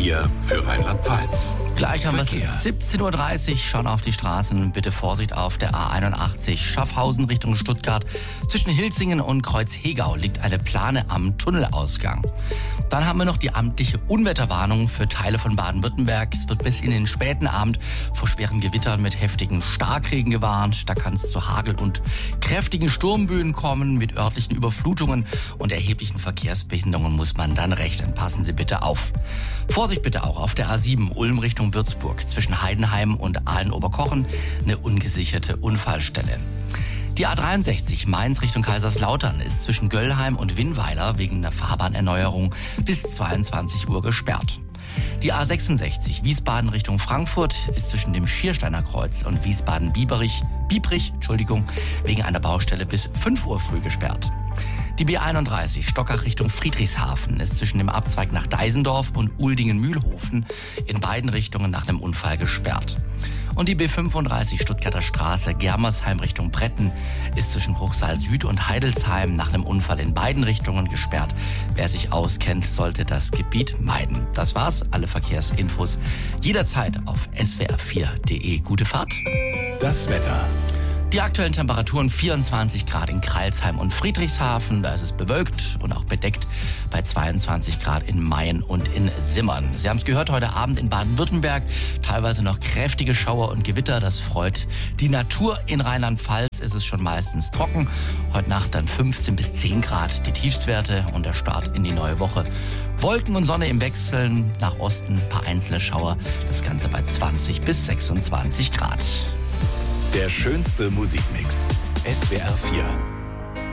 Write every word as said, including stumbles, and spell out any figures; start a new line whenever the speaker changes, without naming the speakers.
vier für Rheinland-Pfalz.
Gleich haben wir
Verkehr.
es siebzehn Uhr dreißig, schauen auf die Straßen. Bitte Vorsicht auf der A einundachtzig Schaffhausen Richtung Stuttgart. Zwischen Hilsingen und Kreuzhegau liegt eine Plane am Tunnelausgang. Dann haben wir noch die amtliche Unwetterwarnung für Teile von Baden-Württemberg. Es wird bis in den späten Abend vor schweren Gewittern mit heftigen Starkregen gewarnt. Da kann es zu Hagel und kräftigen Sturmböen kommen. Mit örtlichen Überflutungen und erheblichen Verkehrsbehinderungen muss man dann rechnen. Passen Sie bitte auf. Vorsicht bitte auch auf der A sieben Ulm Richtung Würzburg. Zwischen Heidenheim und Aalen-Oberkochen eine ungesicherte Unfallstelle. Die A dreiundsechzig Mainz Richtung Kaiserslautern ist zwischen Göllheim und Winnweiler wegen einer Fahrbahnerneierung bis zweiundzwanzig Uhr gesperrt. Die A sechsundsechzig Wiesbaden Richtung Frankfurt ist zwischen dem Schiersteiner Kreuz und Wiesbaden-Biebrich, Biebrich, Entschuldigung, wegen einer Baustelle bis fünf Uhr früh gesperrt. Die B einunddreißig Stockach Richtung Friedrichshafen ist zwischen dem Abzweig nach Deisendorf und Uldingen-Mühlhofen in beiden Richtungen nach einem Unfall gesperrt. Und die B fünfunddreißig Stuttgarter Straße Germersheim Richtung Bretten ist zwischen Hochsaal Süd und Heidelsheim nach einem Unfall in beiden Richtungen gesperrt. Wer sich auskennt, sollte das Gebiet meiden. Das war's, alle Verkehrsinfos jederzeit auf s w r vier punkt d e. Gute Fahrt.
Das Wetter.
Die aktuellen Temperaturen vierundzwanzig Grad in Crailsheim und Friedrichshafen. Da ist es bewölkt und auch bedeckt bei zweiundzwanzig Grad in Mayen und in Simmern. Sie haben es gehört, heute Abend in Baden-Württemberg teilweise noch kräftige Schauer und Gewitter. Das freut die Natur. In Rheinland-Pfalz ist es schon meistens trocken. Heute Nacht dann fünfzehn bis zehn Grad die Tiefstwerte und der Start in die neue Woche. Wolken und Sonne im Wechseln, nach Osten ein paar einzelne Schauer. Das Ganze bei zwanzig bis sechsundzwanzig Grad.
Der schönste Musikmix. S W R vier.